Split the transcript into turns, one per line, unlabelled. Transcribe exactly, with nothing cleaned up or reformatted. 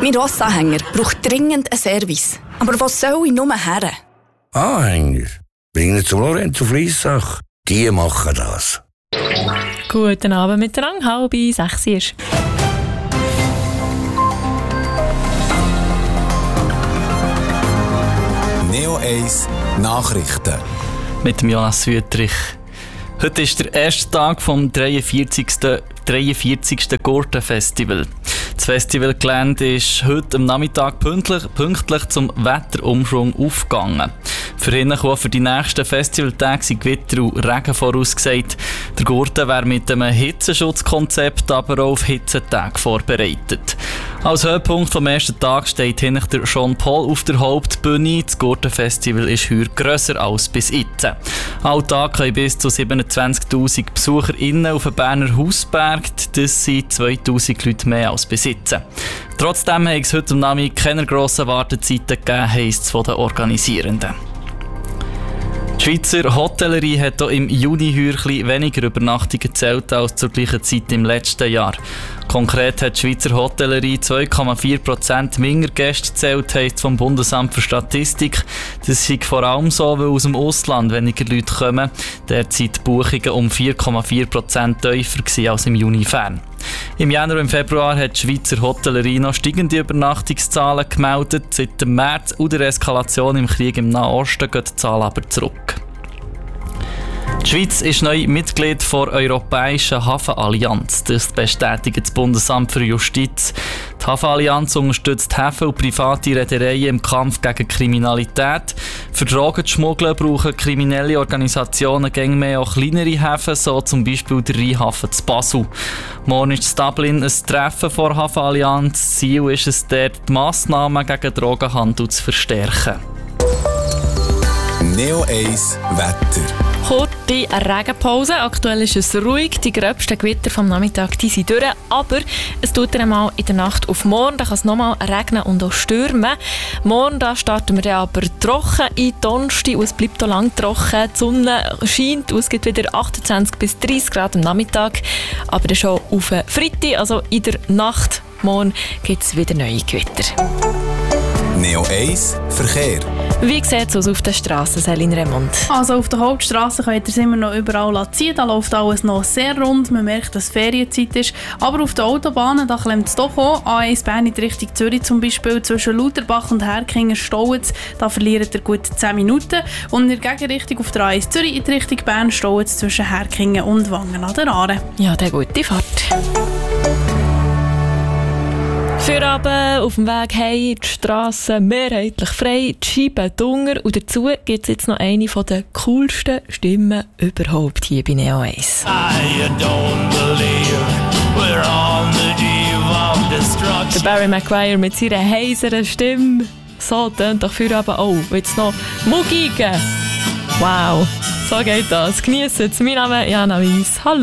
Mein Rossanhänger braucht dringend einen Service. Aber wo soll ich nur her?
Anhänger? Bring ihn zum Lorenzo Fliessach. Die machen das.
Guten Abend miteinander, halb sechs ist.
Neo eins Nachrichten.
Mit dem Jonas Wüttrich. Heute ist der erste Tag vom dreiundvierzigsten Gurten-Festival. Das Festivalgelände ist heute am Nachmittag pünktlich, pünktlich zum Wetterumschwung aufgegangen. Für hinten und für die nächsten Festivaltage sind Gewitter und Regen vorausgesagt. Der Gurten wäre mit einem Hitzeschutzkonzept aber auch auf Hitzetage vorbereitet. Als Höhepunkt vom ersten Tag steht hinten der Jean Paul auf der Hauptbühne. Das Gurten-Festival ist heuer grösser als bis jetzt. Alltag können bis zu siebenundzwanzigtausend BesucherInnen auf den Berner Hausberg. Das sind zweitausend Leute mehr als bis jetzt. Trotzdem hat es heute am Nachmittag keine grossen Wartezeiten gegeben, heisst es von den Organisierenden. Die Schweizer Hotellerie hat auch im Juni heuer weniger Übernachtungen gezählt als zur gleichen Zeit im letzten Jahr. Konkret hat die Schweizer Hotellerie zwei Komma vier Prozent weniger Gäste gezählt, heisst vom Bundesamt für Statistik. Das ist vor allem so, weil aus dem Ausland weniger Leute kommen. Derzeit die Buchungen um vier Komma vier Prozent tiefer als im Juni fern. Im Januar und im Februar hat die Schweizer Hotellerie noch steigende Übernachtungszahlen gemeldet. Seit dem März und der Eskalation im Krieg im Nahen Osten gehen die Zahlen aber zurück. Die Schweiz ist neu Mitglied der Europäischen Hafenallianz. Das bestätigt das Bundesamt für Justiz. Die Hafenallianz unterstützt Häfen und private Reedereien im Kampf gegen Kriminalität. Für Drogen zu schmuggeln brauchen kriminelle Organisationen gängig mehr auch kleinere Häfen, so zum Beispiel der Rheinhafen zu Basel. Morgen ist in Dublin ein Treffen der Hafenallianz. Ziel ist es dort, die Massnahmen gegen Drogenhandel zu verstärken.
Neo eins Wetter.
Kurze Regenpause. Aktuell ist es ruhig. Die gröbsten Gewitter vom Nachmittag die sind durch. Aber es tut dann mal in der Nacht auf morgen. Da kann es nochmal regnen und auch stürmen. Morgen da starten wir dann aber trocken in Donnerstag und es bleibt auch lang trocken. Die Sonne scheint und es gibt wieder achtundzwanzig bis dreißig Grad am Nachmittag. Aber dann schon auf Freitag, also in der Nacht morgen, gibt es wieder neue Gewitter.
Neo eins Verkehr.
Wie sieht es aus auf der Straße, Selin Remond?
Also auf der Hauptstraße könnt ihr es immer noch überall ziehen. Da läuft alles noch sehr rund. Man merkt, dass Ferienzeit ist. Aber auf den Autobahnen da klemmt es doch auch. A eins Bern in Richtung Zürich zum Beispiel. Zwischen Lauterbach und Herkingen staut es. Da verliert ihr gut zehn Minuten. Und in der Gegenrichtung auf der A eins Zürich in Richtung Bern staut es zwischen Herkingen und Wangen an der Aare.
Ja, der gute Fahrt. Für Abend auf dem Weg heim, die Strasse mehrheitlich frei, die Scheiben dunkel und dazu gibt es jetzt noch eine der coolsten Stimmen überhaupt hier bei Neo eins. Der Barry Maguire mit seiner heiseren Stimme. So tönt doch für Abend auch. Jetzt noch Mugigen. Wow, so geht das. Genießt es. Mein Name ist Jana Weiss. Hallo.